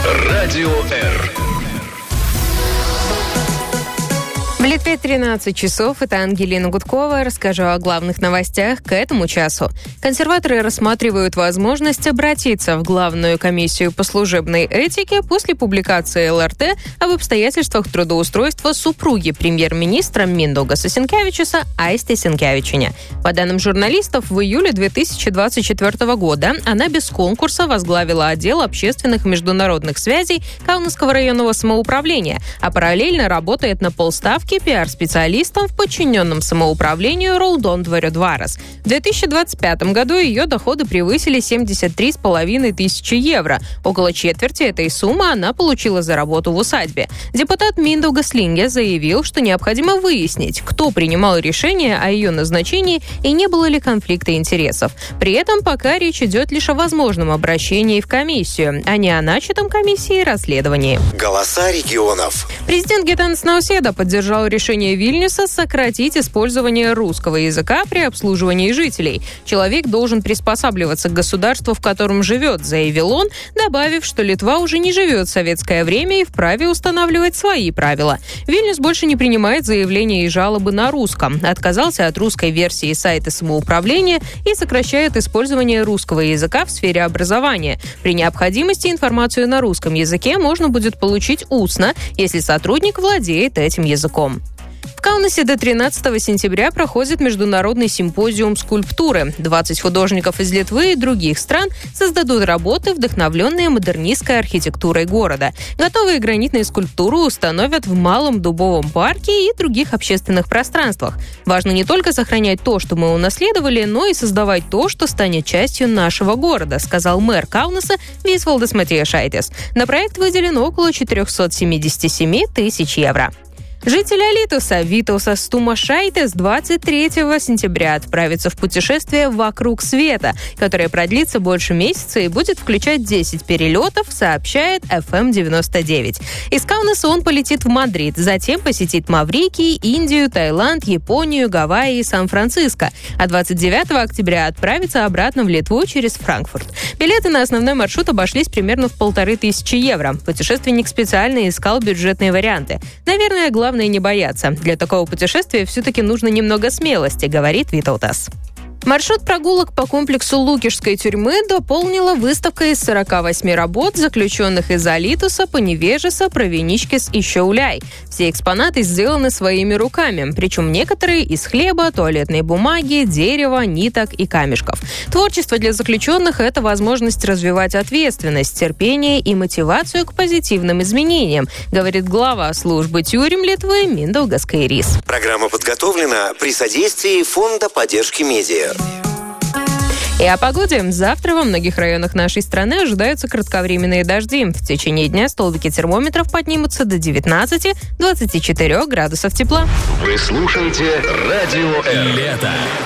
Радио Р. В Литве 13 часов. Это Ангелина Гудкова. Расскажу о главных новостях к этому часу. Консерваторы рассматривают возможность обратиться в Главную комиссию по служебной этике после публикации ЛРТ об обстоятельствах трудоустройства супруги премьер-министра Миндаугаса Синкевичуса Аисти Синкевичине. По данным журналистов, в июле 2024 года она без конкурса возглавила отдел общественных и международных связей Каунасского районного самоуправления, а параллельно работает на полставки пиар-специалистом в подчиненном самоуправлению Раудондварю Дварас. В 2025 году ее доходы превысили 73,5 тысячи евро. Около четверти этой суммы она получила за работу в усадьбе. Депутат Миндаугас Линге заявил, что необходимо выяснить, кто принимал решение о ее назначении и не было ли конфликта интересов. При этом пока речь идет лишь о возможном обращении в комиссию, а не о начатом комиссией расследовании. Голоса регионов. Президент Гитанас Науседа поддержал решение Вильнюса сократить использование русского языка при обслуживании жителей. Человек должен приспосабливаться к государству, в котором живет, заявил он, добавив, что Литва уже не живет в советское время и вправе устанавливать свои правила. Вильнюс больше не принимает заявления и жалобы на русском, отказался от русской версии сайта самоуправления и сокращает использование русского языка в сфере образования. При необходимости информацию на русском языке можно будет получить устно, если сотрудник владеет этим языком. В Каунасе до 13 сентября проходит международный симпозиум скульптуры. 20 художников из Литвы и других стран создадут работы, вдохновленные модернистской архитектурой города. Готовые гранитные скульптуры установят в Малом Дубовом парке и других общественных пространствах. Важно не только сохранять то, что мы унаследовали, но и создавать то, что станет частью нашего города, сказал мэр Каунаса Висвалдис Матиешайтис. На проект выделено около 477 тысяч евро. Житель Алитуса Витаусас Тумашайтис 23 сентября отправится в путешествие вокруг света, которое продлится больше месяца и будет включать 10 перелетов, сообщает FM99. Из Каунаса он полетит в Мадрид, затем посетит Маврикий, Индию, Таиланд, Японию, Гавайи и Сан-Франциско, а 29 октября отправится обратно в Литву через Франкфурт. Билеты на основной маршрут обошлись примерно в 1500 евро. Путешественник специально искал бюджетные варианты. Наверное, главное не бояться. Для такого путешествия все-таки нужно немного смелости, говорит Витаутас. Маршрут прогулок по комплексу Лукишской тюрьмы дополнила выставка из 48 работ, заключенных из Алитуса, Поневежеса, Провиничкис и Шауляй. Все экспонаты сделаны своими руками, причем некоторые из хлеба, туалетной бумаги, дерева, ниток и камешков. Творчество для заключенных – это возможность развивать ответственность, терпение и мотивацию к позитивным изменениям, говорит глава службы тюрем Литвы Миндаугас Каирис. Программа подготовлена при содействии Фонда поддержки медиа. И о погоде. Завтра во многих районах нашей страны ожидаются кратковременные дожди. В течение дня столбики термометров поднимутся до 19-24 градусов тепла. Вы слушаете Радио Р. Лето.